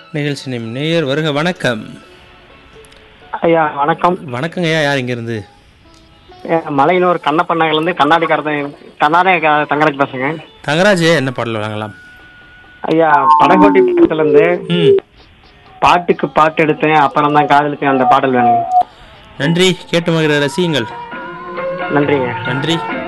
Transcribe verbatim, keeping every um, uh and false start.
நிகழ்ச்சி நேம் நேயர் வருக. வணக்கம். ஐயா வணக்கம். வணக்கங்க ஐயா. யார் இங்கேருந்து? மலையனூர் கண்ணப்பன் நகர்லேருந்து கண்ணாடி கரத்தன் கண்ணாடி தங்கராஜ் பேசுங்க. தங்கராஜ் என்ன பாடல் வாங்கலாம்? ஐயா படகோட்டி படத்துலேருந்து ம் பாட்டுக்கு பாட்டு எடுத்தேன் அப்புறம் தான் காதலிச்சேன் அந்த பாடல் வேணுங்க. நன்றி. கேட்டு மகிழ ரசியுங்கள். நன்றிங்க. நன்றி.